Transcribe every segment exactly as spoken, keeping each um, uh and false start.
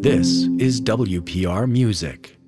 This is W P R Music.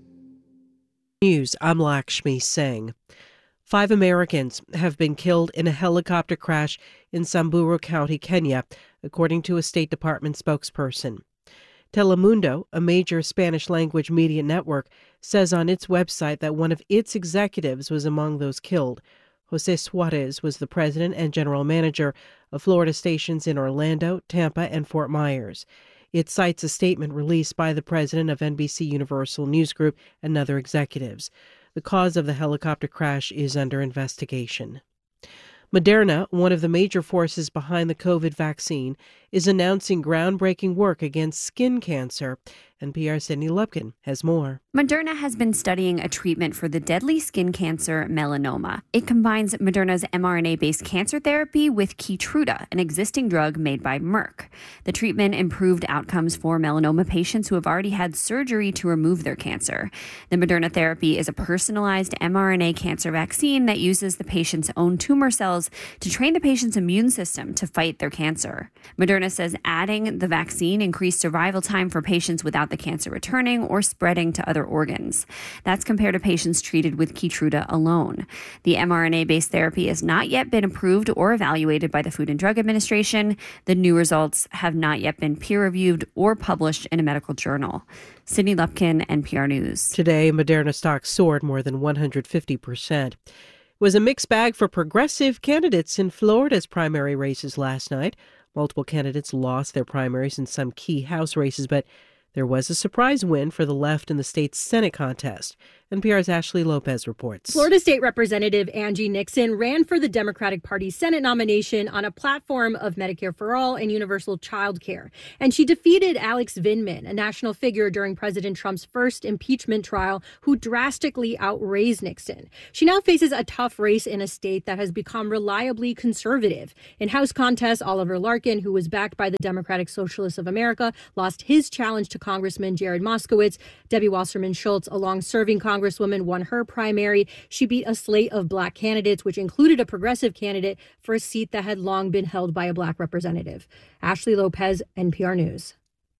News, I'm Lakshmi Singh. Five Americans have been killed in a helicopter crash in Samburu County, Kenya, according to a State Department spokesperson. Telemundo, a major Spanish-language media network, says on its website that one of its executives was among those killed. Jose Suarez was the president and general manager of Florida stations in Orlando, Tampa, and Fort Myers. It cites a statement released by the president of N B C Universal News Group and other executives. The cause of the helicopter crash is under investigation. Moderna, one of the major forces behind the COVID vaccine, is announcing groundbreaking work against skin cancer. N P R's Sydney Lupkin has more. Moderna has been studying a treatment for the deadly skin cancer melanoma. It combines Moderna's mRNA-based cancer therapy with Keytruda, an existing drug made by Merck. The treatment improved outcomes for melanoma patients who have already had surgery to remove their cancer. The Moderna therapy is a personalized mRNA cancer vaccine that uses the patient's own tumor cells to train the patient's immune system to fight their cancer. Moderna says adding the vaccine increased survival time for patients without the cancer returning or spreading to other organs. That's compared to patients treated with Keytruda alone. The mRNA-based therapy has not yet been approved or evaluated by the Food and Drug Administration. The new results have not yet been peer-reviewed or published in a medical journal. Sydney Lupkin, N P R News. Today, Moderna stocks soared more than one hundred fifty percent. It was a mixed bag for progressive candidates in Florida's primary races last night. Multiple candidates lost their primaries in some key House races, but there was a surprise win for the left in the state's Senate contest. N P R's Ashley Lopez reports. Florida State Representative Angie Nixon ran for the Democratic Party's Senate nomination on a platform of Medicare for All and universal child care. And she defeated Alex Vindman, a national figure during President Trump's first impeachment trial, who drastically outraised Nixon. She now faces a tough race in a state that has become reliably conservative. In House contests, Oliver Larkin, who was backed by the Democratic Socialists of America, lost his challenge to Congressman Jared Moskowitz. Debbie Wasserman Schultz, a long-serving Congresswoman, won her primary. She beat a slate of black candidates, which included a progressive candidate for a seat that had long been held by a black representative. Ashley Lopez, N P R News.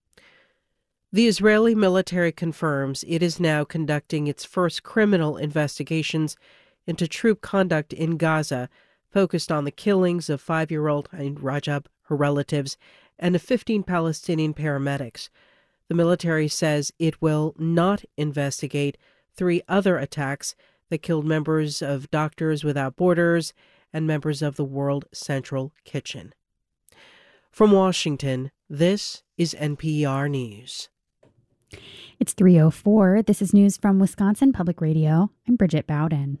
The Israeli military confirms it is now conducting its first criminal investigations into troop conduct in Gaza, focused on the killings of five-year-old Rajab, her relatives, and of fifteen Palestinian paramedics. The military says it will not investigate three other attacks that killed members of Doctors Without Borders and members of the World Central Kitchen. From Washington, this is N P R News. It's three oh four. This is news from Wisconsin Public Radio. I'm Bridget Bowden.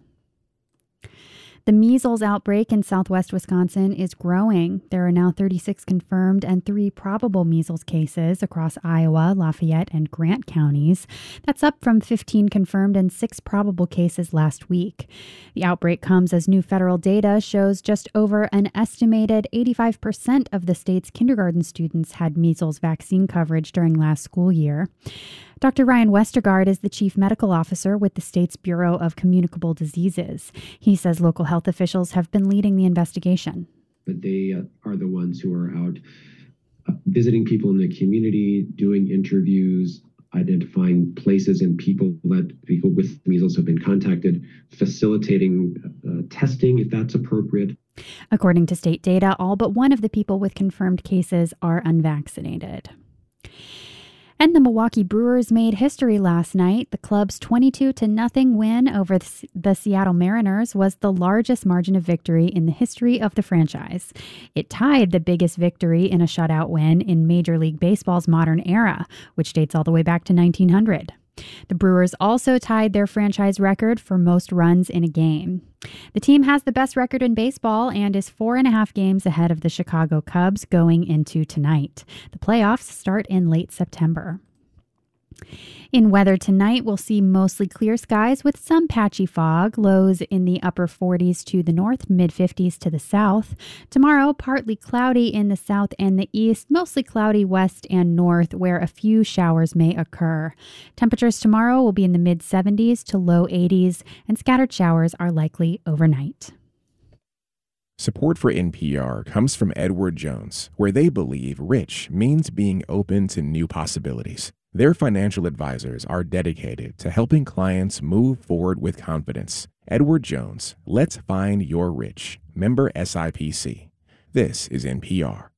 The measles outbreak in southwest Wisconsin is growing. There are now thirty-six confirmed and three probable measles cases across Iowa, Lafayette, and Grant counties. That's up from fifteen confirmed and six probable cases last week. The outbreak comes as new federal data shows just over an estimated eighty-five percent of the state's kindergarten students had measles vaccine coverage during last school year. Doctor Ryan Westergaard is the chief medical officer with the state's Bureau of Communicable Diseases. He says local health officials have been leading the investigation. But they uh, are the ones who are out uh, visiting people in the community, doing interviews, identifying places and people that people with measles have been contacted, facilitating uh, testing if that's appropriate. According to state data, all but one of the people with confirmed cases are unvaccinated. And the Milwaukee Brewers made history last night. The club's twenty-two to nothing win over the Seattle Mariners was the largest margin of victory in the history of the franchise. It tied the biggest victory in a shutout win in Major League Baseball's modern era, which dates all the way back to nineteen hundred. The Brewers also tied their franchise record for most runs in a game. The team has the best record in baseball and is four and a half games ahead of the Chicago Cubs going into tonight. The playoffs start in late September. In weather tonight, we'll see mostly clear skies with some patchy fog, lows in the upper forties to the north, mid-fifties to the south. Tomorrow, partly cloudy in the south and the east, mostly cloudy west and north, where a few showers may occur. Temperatures tomorrow will be in the mid-seventies to low eighties, and scattered showers are likely overnight. Support for N P R comes from Edward Jones, where they believe rich means being open to new possibilities. Their financial advisors are dedicated to helping clients move forward with confidence. Edward Jones, let's find your rich. Member S I P C. This is N P R.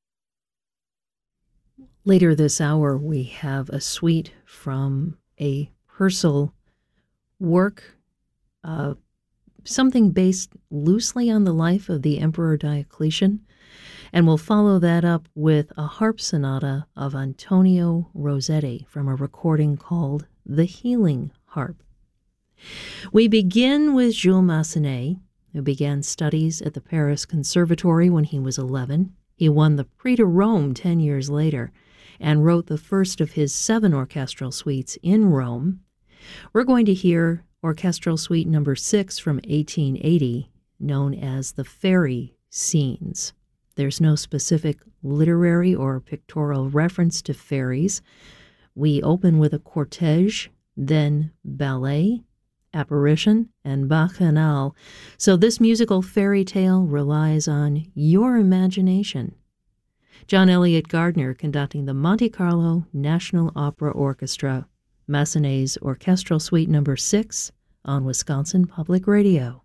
Later this hour, we have a suite from a Purcell work, uh, something based loosely on the life of the Emperor Diocletian, and we'll follow that up with a harp sonata of Antonio Rossetti from a recording called The Healing Harp. We begin with Jules Massenet, who began studies at the Paris Conservatory when he was eleven. He won the Prix de Rome ten years later and wrote the first of his seven orchestral suites in Rome. We're going to hear Orchestral Suite number six from eighteen eighty, known as the Fairy Scenes. There's no specific literary or pictorial reference to fairies. We open with a cortege, then ballet, apparition, and bacchanal. So this musical fairy tale relies on your imagination. John Elliott Gardner conducting the Monte Carlo National Opera Orchestra, Massenet's Orchestral Suite number six on Wisconsin Public Radio.